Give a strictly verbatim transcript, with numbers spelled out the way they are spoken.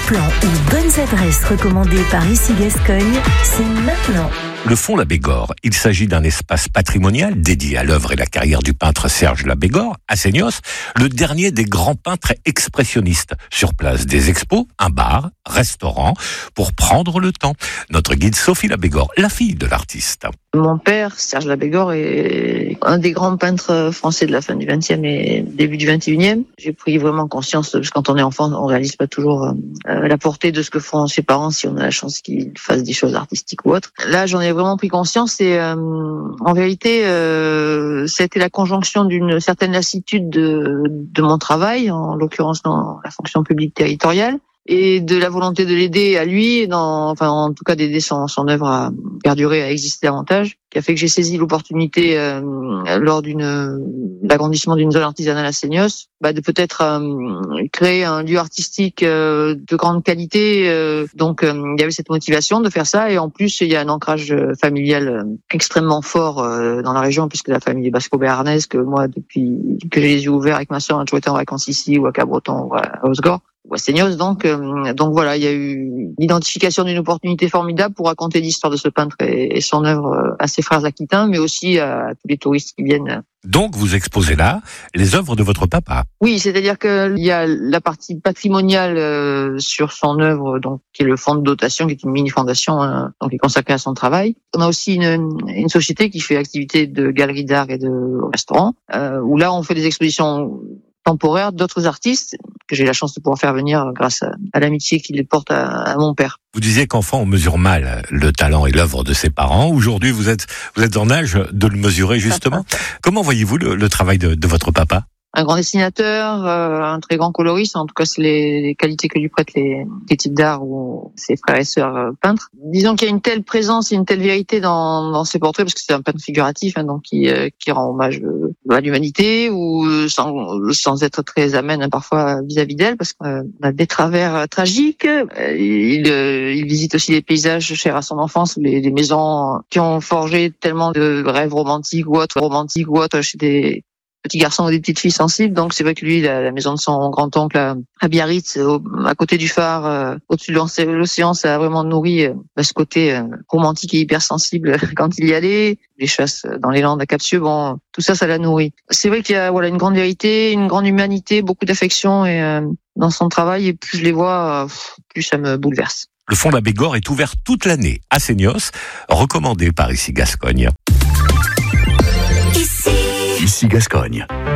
plans ou bonnes adresses recommandées par Ici Gascogne, c'est maintenant. Le Fonds Labégor, il s'agit d'un espace patrimonial dédié à l'œuvre et la carrière du peintre Serge Labégor, à Seignos, le dernier des grands peintres expressionnistes. Sur place, des expos, un bar, restaurant, pour prendre le temps. Notre guide Sophie Labégor, la fille de l'artiste. Mon père, Serge Labégor, est un des grands peintres français de la fin du vingtième et début du vingt et unième. J'ai pris vraiment conscience, parce que quand on est enfant, on réalise pas toujours euh, la portée de ce que font ses parents si on a la chance qu'ils fassent des choses artistiques ou autres. Là, j'en ai vraiment pris conscience et euh, en vérité, euh, ça a été la conjonction d'une certaine lassitude de, de mon travail, en l'occurrence dans la fonction publique territoriale, et de la volonté de l'aider à lui, dans, enfin en tout cas d'aider son, son œuvre à perdurer, à exister davantage, qui a fait que j'ai saisi l'opportunité euh, lors d'une l'agrandissement d'une zone artisanale à Seignos, bah, de peut-être euh, créer un lieu artistique euh, de grande qualité. Euh, donc euh, il y avait cette motivation de faire ça, et en plus il y a un ancrage familial euh, extrêmement fort euh, dans la région, puisque la famille est basco-béarnaise, que moi depuis que j'ai les yeux ouverts avec ma soeur, on a toujours été en vacances ici ou à Cabreton ou à Osgore ou à Seignos. Donc, euh, donc voilà, il y a eu l'identification d'une opportunité formidable pour raconter l'histoire de ce peintre et, et son œuvre à ses frères aquitains, mais aussi à tous les touristes qui viennent. Donc, vous exposez là les œuvres de votre papa. Oui, c'est-à-dire qu'il y a la partie patrimoniale euh, sur son œuvre, donc qui est le fonds de dotation, qui est une mini-fondation, hein, donc qui est consacrée à son travail. On a aussi une, une société qui fait activité de galerie d'art et de restaurant, euh, où là, on fait des expositions temporaires d'autres artistes que j'ai la chance de pouvoir faire venir grâce à, à l'amitié qu'il porte à, à mon père. Vous disiez qu'enfant, on mesure mal le talent et l'œuvre de ses parents. Aujourd'hui, vous êtes, vous êtes en âge de le mesurer, justement. Comment voyez-vous le, le travail de, de votre papa ? Un grand dessinateur, euh, un très grand coloriste, en tout cas c'est les, les qualités que lui prêtent les, les types d'art ou ses frères et sœurs euh, peintres. Disons qu'il y a une telle présence et une telle vérité dans, dans ses portraits, parce que c'est un peintre figuratif, hein, donc qui, euh, qui rend hommage euh, à l'humanité, ou euh, sans, sans être très amène hein, parfois vis-à-vis d'elle, parce qu'on euh, a des travers euh, tragiques. Euh, il, euh, il visite aussi les paysages chers à son enfance, les, les maisons qui ont forgé tellement de rêves romantiques ou autres, romantiques ou autres chez des petits garçons ou des petites filles sensibles. Donc c'est vrai que lui, la, la maison de son grand-oncle à, à Biarritz, au, à côté du phare, euh, au-dessus de l'océan, ça a vraiment nourri euh, ce côté euh, romantique et hypersensible quand il y allait. Les chasses dans les Landes à Captieux, bon, tout ça, ça l'a nourri. C'est vrai qu'il y a voilà une grande vérité, une grande humanité, beaucoup d'affection et euh, dans son travail. Et plus je les vois, euh, plus ça me bouleverse. Le Fonds Labégor est ouvert toute l'année à Seignos, recommandé par Ici Gascogne. Ici Ici Gascogne.